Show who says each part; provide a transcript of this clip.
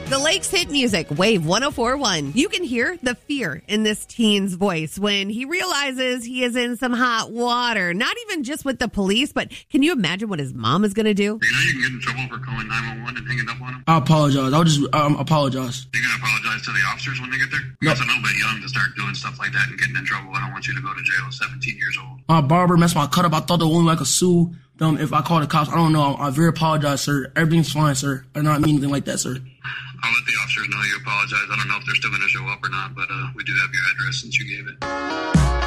Speaker 1: The Lakes Hit Music, Wave 104.1. You can hear the fear in this teen's voice when he realizes he is in some hot water. Not even just with the police, but can you imagine what his mom is going to do?
Speaker 2: You know you can get in trouble for calling 911 and hanging up on him?
Speaker 3: I apologize. I'll just apologize.
Speaker 2: You going to apologize to the officers when they get there?
Speaker 3: No.
Speaker 2: That's a little bit young to start doing stuff like that and getting in trouble. I don't want you to go to jail at 17 years old.
Speaker 3: My barber messed my cut up. I thought they only like a sue them if I call the cops. I don't know. I very apologize, sir. Everything's fine, sir. I did not mean anything like that, sir.
Speaker 2: I'll let the officers know you apologize. I don't know if they're still going to show up or not, but we do have your address since you gave it.